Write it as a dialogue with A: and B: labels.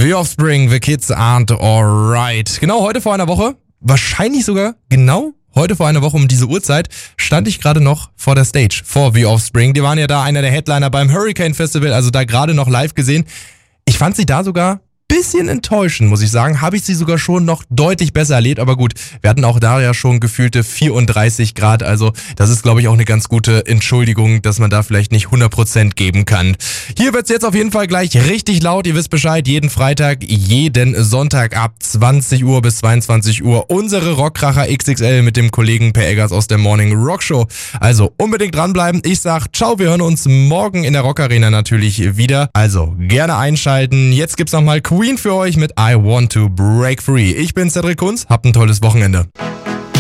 A: The Offspring, The Kids Aren't Alright. Genau heute vor einer Woche, wahrscheinlich sogar genau heute vor einer Woche um diese Uhrzeit, stand ich gerade noch vor der Stage, vor The Offspring. Die waren ja da einer der Headliner beim Hurricane Festival, also da gerade noch live gesehen. Ich fand sie da sogar bisschen enttäuschend, muss ich sagen. Habe ich sie sogar schon noch deutlich besser erlebt, aber gut, wir hatten auch da ja schon gefühlte 34 Grad, also das ist, glaube ich, auch eine ganz gute Entschuldigung, dass man da vielleicht nicht 100% geben kann. Hier wird's jetzt auf jeden Fall gleich richtig laut, ihr wisst Bescheid, jeden Freitag, jeden Sonntag ab 20 Uhr bis 22 Uhr unsere Rockkracher XXL mit dem Kollegen Per Eggers aus der Morning Rock Show. Also unbedingt dranbleiben, ich sag ciao, wir hören uns morgen in der Rock Arena natürlich wieder, also gerne einschalten. Jetzt gibt's nochmal Queen für euch mit I Want to Break Free. Ich bin Cedric Kunz, habt ein tolles Wochenende.